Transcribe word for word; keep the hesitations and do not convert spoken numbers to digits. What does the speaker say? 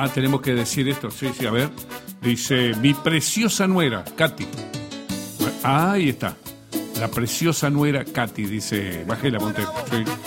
Ah, tenemos que decir esto, sí, sí, a ver. Dice, mi preciosa nuera, Katy. Ah, ahí está. La preciosa nuera Katy, dice, bajé la Montero. Sí.